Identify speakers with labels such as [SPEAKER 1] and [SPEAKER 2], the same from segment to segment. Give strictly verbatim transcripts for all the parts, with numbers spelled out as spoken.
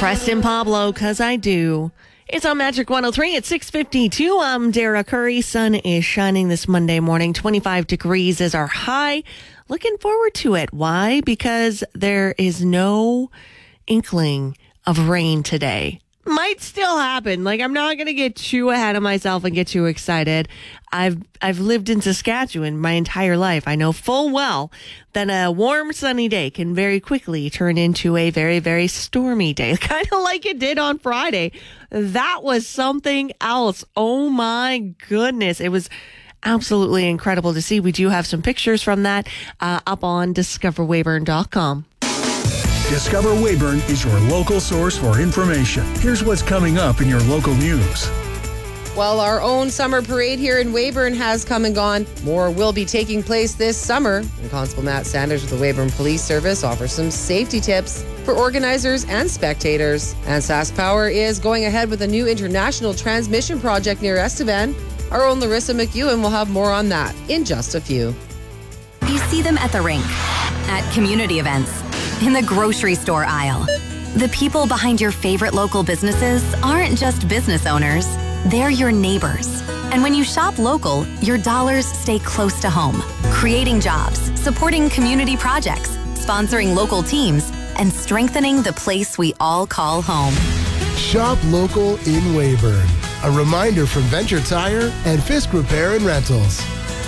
[SPEAKER 1] Preston Pablo, cause I do. It's on Magic one oh three at six fifty-two. I'm Dara Curry. Sun is shining this Monday morning. twenty-five degrees is our high. Looking forward to it. Why? Because there is no inkling of rain today. Might still happen. Like, I'm not going to get too ahead of myself and get too excited. I've I've lived in Saskatchewan my entire life. I know full well that a warm, sunny day can very quickly turn into a very, very stormy day, kind of like it did on Friday. That was something else. Oh, my goodness. It was absolutely incredible to see. We do have some pictures from that uh, up on discover weyburn dot com.
[SPEAKER 2] Discover Weyburn is your local source for information. Here's what's coming up in your local news.
[SPEAKER 3] Well, our own summer parade here in Weyburn has come and gone. More will be taking place this summer. And Constable Matt Sanders with the Weyburn Police Service offers some safety tips for organizers and spectators. And Sask Power is going ahead with a new international transmission project near Estevan. Our own Larissa McEwen will have more on that in just a few.
[SPEAKER 4] You see them at the rink, at community events, in the grocery store aisle. The people behind your favorite local businesses aren't just business owners, they're your neighbors. And when you shop local, your dollars stay close to home, creating jobs, supporting community projects, sponsoring local teams, and strengthening the place we all call home.
[SPEAKER 5] Shop local in Weyburn. A reminder from Venture Tire and Fisk Repair and Rentals.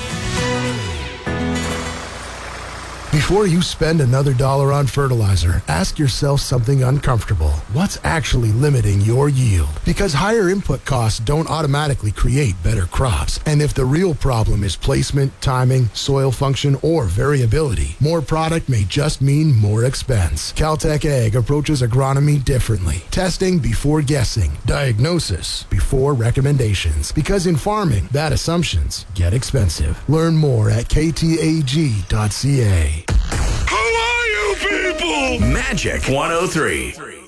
[SPEAKER 5] Before you spend another dollar on fertilizer, ask yourself something uncomfortable. What's actually limiting your yield? Because higher input costs don't automatically create better crops. And if the real problem is placement, timing, soil function, or variability, more product may just mean more expense. Caltech Ag approaches agronomy differently. Testing before guessing. Diagnosis before recommendations. Because in farming, bad assumptions get expensive. Learn more at k t a g dot c a.
[SPEAKER 6] Who are you people? Magic one oh three.